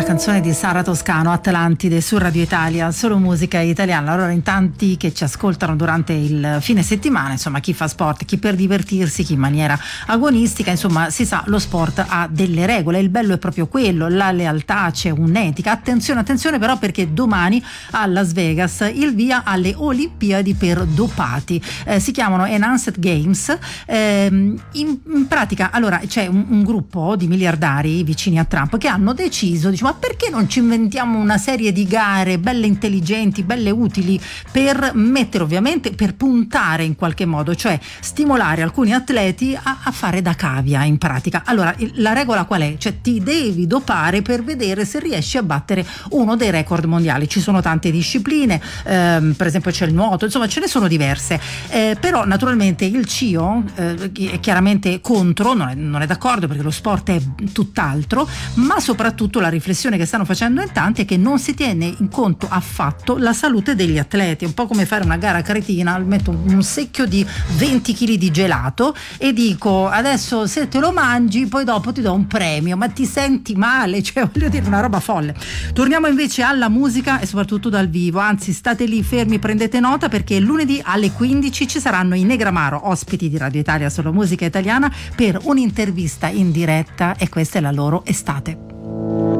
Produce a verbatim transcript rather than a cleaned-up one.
canzone di Sara Toscano, Atlantide, su Radio Italia, solo musica italiana. Allora, in tanti che ci ascoltano durante il fine settimana, insomma, chi fa sport, chi per divertirsi, chi in maniera agonistica, insomma, si sa, lo sport ha delle regole, il bello è proprio quello, la lealtà, c'è un'etica. Attenzione, attenzione però, perché domani a Las Vegas il via alle Olimpiadi per dopati, eh, si chiamano Enhanced Games. Eh, in, in pratica, allora, c'è un, un gruppo di miliardari vicini a Trump che hanno deciso, dice, ma perché non ci inventiamo una serie di gare belle intelligenti, belle utili, per mettere, ovviamente, per puntare in qualche modo, cioè stimolare alcuni atleti a, a fare da cavia in pratica. Allora, la regola qual è? Cioè, ti devi dopare per vedere se riesci a battere uno dei record mondiali. Ci sono tante discipline, ehm, per esempio c'è il nuoto, insomma ce ne sono diverse, eh, però naturalmente il C I O eh, è chiaramente contro, non è, non è d'accordo, perché lo sport è tutt'altro, ma soprattutto la riflessione che stanno facendo in tanti è che non si tiene in conto affatto la salute degli atleti. È un po' come fare una gara cretina, metto un secchio di venti chili di gelato e dico, adesso se te lo mangi poi dopo ti do un premio, ma ti senti male, cioè voglio dire, una roba folle. Torniamo invece alla musica e soprattutto dal vivo, anzi state lì fermi, prendete nota, perché lunedì alle quindici ci saranno i Negramaro, ospiti di Radio Italia, solo musica italiana, per un'intervista in diretta, e questa è la loro estate.